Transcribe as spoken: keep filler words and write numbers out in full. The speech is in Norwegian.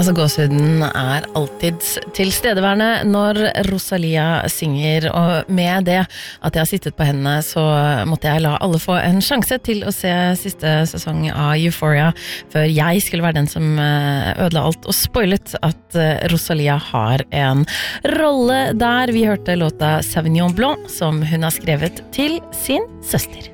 Altså gåsehuden er alltid tilstedeværende når Rosalia synger, og med det at jeg har sittet på hendene så måtte jeg la alle få en sjanse til å se siste sesong av Euphoria før jeg skulle være den som ødela alt og spoilet at Rosalia har en rolle der. Vi hørte låta Sauvignon Blanc som hun har skrevet til sin søster.